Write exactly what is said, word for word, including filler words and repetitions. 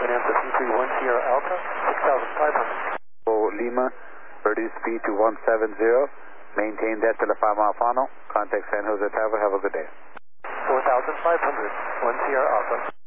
seven amplitude three one Sierra Alpha, six thousand five hundred. Oh, Lima, reduce speed to one seven zero. Maintain that till the five mile final. Contact San Jose Tower. Have a good day. four thousand five hundred, one Sierra Alpha.